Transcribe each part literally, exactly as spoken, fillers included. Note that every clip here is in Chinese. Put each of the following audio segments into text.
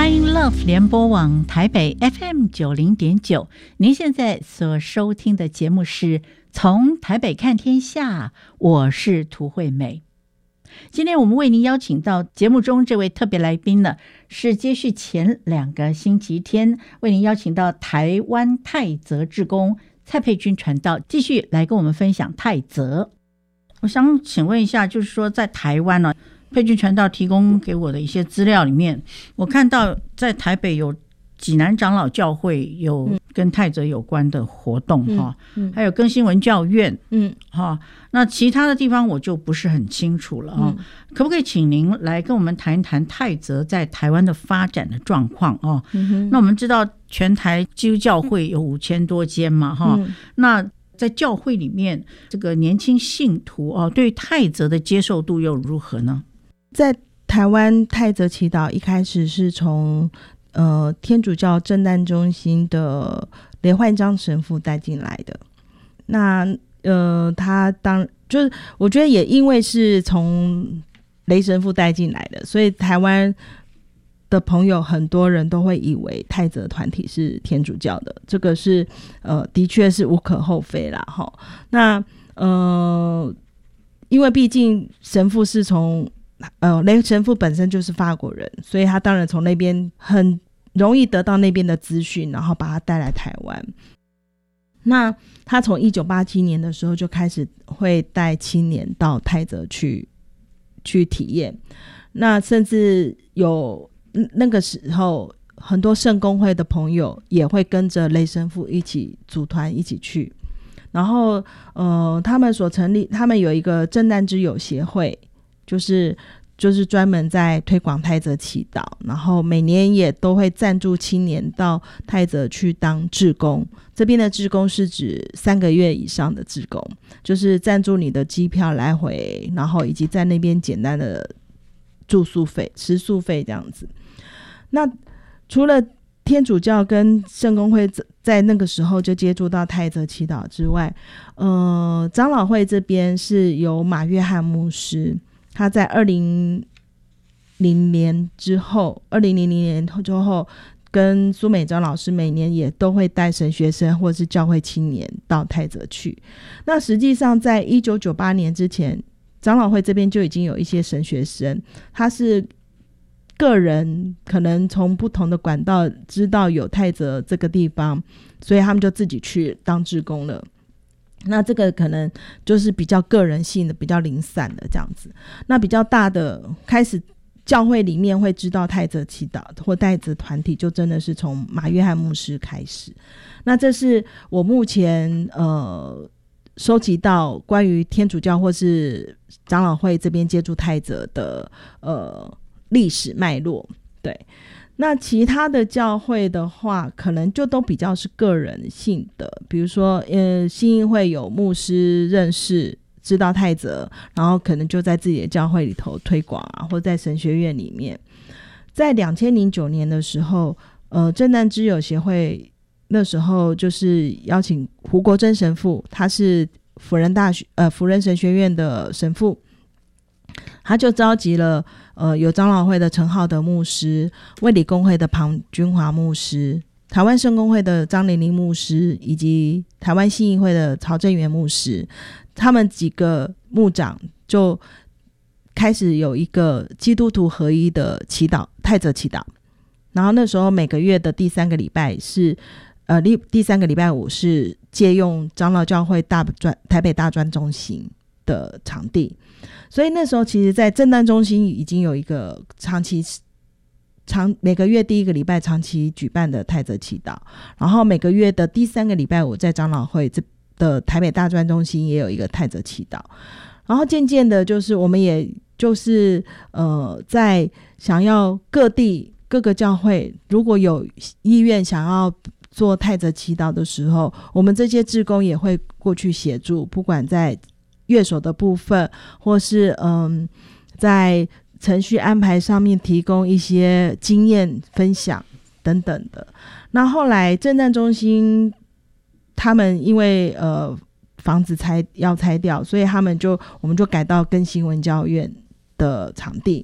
欢迎 Love 联播网台北 F M 九零点九，您现在所收听的节目是从台北看天下，我是涂惠美。今天我们为您邀请到节目中这位特别来宾呢，是接续前两个星期天为您邀请到台湾泰泽志工蔡佩君传道，继续来跟我们分享泰泽。我想请问一下，就是说在台湾呢、啊，佩君传道提供给我的一些资料里面，我看到在台北有济南长老教会有跟泰泽有关的活动哈、嗯嗯，还有更新文教院，嗯，哈，那其他的地方我就不是很清楚了啊、嗯。可不可以请您来跟我们谈一谈泰泽在台湾的发展的状况啊、嗯？那我们知道全台基督教会有五千多间嘛，哈、嗯，那在教会里面，这个年轻信徒哦，对泰泽的接受度又如何呢？ 在台湾泰泽祈祷一开始是从呃天主教正旦中心的连焕章神父带进来的。那呃他当就是我觉得也因为是从雷神父带进来的，所以台湾的朋友很多人都会以为泰泽团体是天主教的，这个是呃的确是无可厚非啦齁。那呃因为毕竟神父是从呃雷神父本身就是法国人，所以他当然从那边很容易得到那边的资讯，然后把他带来台湾。那他从一九八七年的时候就开始会带青年到泰泽去去体验，那甚至有那个时候很多圣公会的朋友也会跟着雷神父一起组团一起去。然后呃，他们所成立他们有一个正旦之友协会，就是就是专门在推广泰泽祈祷，然后每年也都会赞助青年到泰泽去当志工。这边的志工是指三个月以上的志工，就是赞助你的机票来回，然后以及在那边简单的住宿费食宿费这样子。那除了天主教跟圣公会在那个时候就接触到泰泽祈祷之外，呃，长老会这边是由马约翰牧师，他在二零零年之后二零零零年之后跟苏美长老师每年也都会带神学生或是教会青年到泰泽去。那实际上在一九九八年之前，长老会这边就已经有一些神学生，他是个人可能从不同的管道知道有泰泽这个地方，所以他们就自己去当志工了。那这个可能就是比较个人性的比较零散的这样子。那比较大的开始教会里面会知道泰泽祈祷或泰泽团体，就真的是从马约翰牧师开始。那这是我目前呃收集到关于天主教或是长老会这边接触泰泽的呃历史脉络。对，那其他的教会的话可能就都比较是个人性的，比如说呃新义会有牧师认识知道泰泽，然后可能就在自己的教会里头推广啊，或在神学院里面。在二零零九年的时候呃正旦之友协会那时候就是邀请胡国珍神父，他是辅仁大学呃辅仁神学院的神父，他就召集了呃有长老会的陈浩德牧师、卫理公会的庞君华牧师、台湾圣公会的张玲玲牧师，以及台湾信义会的曹正元牧师，他们几个牧长就开始有一个基督徒合一的祈祷泰泽祈祷。然后那时候每个月的第三个礼拜是呃第三个礼拜五是借用长老教会大专台北大专中心的场地，所以那时候其实在正旦中心已经有一个长期长每个月第一个礼拜长期举办的泰泽祈祷，然后每个月的第三个礼拜五在长老会这的台北大专中心也有一个泰泽祈祷。然后渐渐的就是我们也就是呃在想要各地各个教会如果有意愿想要做泰泽祈祷的时候，我们这些志工也会过去协助，不管在乐手的部分或是嗯在程序安排上面提供一些经验分享等等的。那后来正旦中心他们因为呃房子拆要拆掉，所以他们就我们就改到更新文教院的场地。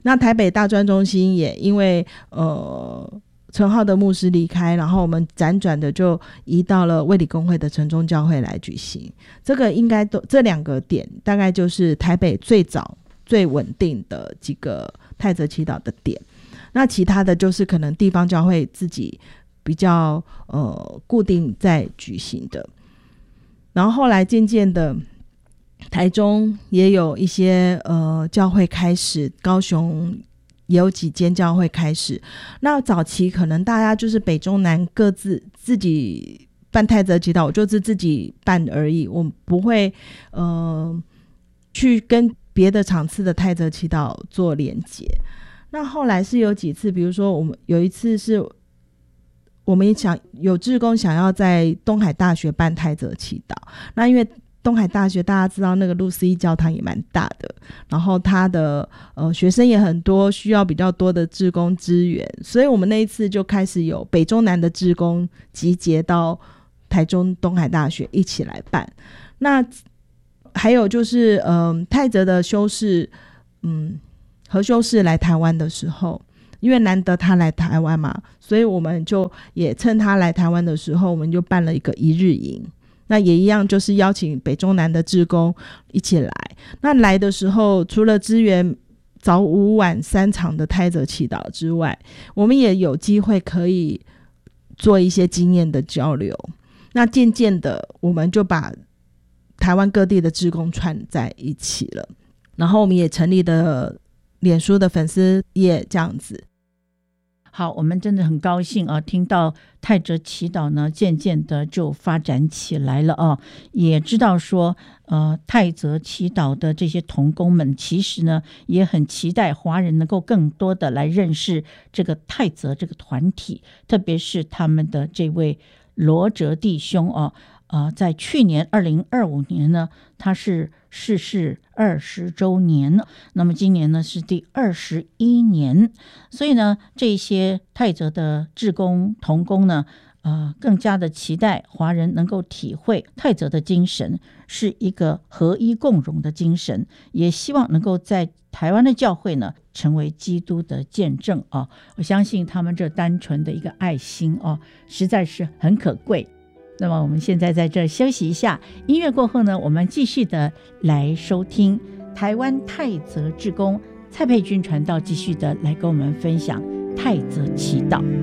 那台北大专中心也因为呃陈浩的牧师离开，然后我们辗转的就移到了卫理公会的城中教会来举行。这个应该都这两个点大概就是台北最早最稳定的几个泰泽祈祷的点，那其他的就是可能地方教会自己比较呃固定在举行的。然后后来渐渐的台中也有一些呃教会开始，高雄也有几间教会开始。那早期可能大家就是北中南各自自己办泰泽祈祷，我就是自己办而已，我不会呃去跟别的场次的泰泽祈祷做连结。那后来是有几次，比如说我们有一次是我们想有志工想要在东海大学办泰泽祈祷，那因为东海大学大家知道那个路思义教堂也蛮大的，然后他的呃学生也很多，需要比较多的志工资源，所以我们那一次就开始有北中南的志工集结到台中东海大学一起来办。那还有就是嗯、呃、泰泽的修士嗯何修士来台湾的时候，因为难得他来台湾嘛，所以我们就也趁他来台湾的时候，我们就办了一个一日营。那也一样就是邀请北中南的志工一起来。那来的时候除了支援早午晚三场的泰泽祈祷之外，我们也有机会可以做一些经验的交流。那渐渐的我们就把台湾各地的志工串在一起了，然后我们也成立了脸书的粉丝页这样子。 好，我们真的很高兴啊，听到泰泽祈祷呢渐渐的就发展起来了啊，也知道说呃泰泽祈祷的这些同工们其实呢也很期待华人能够更多的来认识这个泰泽这个团体，特别是他们的这位罗哲弟兄啊，呃，在去年二零二五年呢，他是逝世二十周年，那么今年呢是第二十一年，所以呢，这些泰泽的志工同工呢，呃，更加的期待华人能够体会泰泽的精神是一个合一共荣的精神，也希望能够在台湾的教会呢成为基督的见证啊！我相信他们这单纯的一个爱心啊，实在是很可贵。那么我们现在在这休息一下，音乐过后呢，我们继续的来收听台湾泰泽志工蔡佩君传道继续的来跟我们分享泰泽祈祷。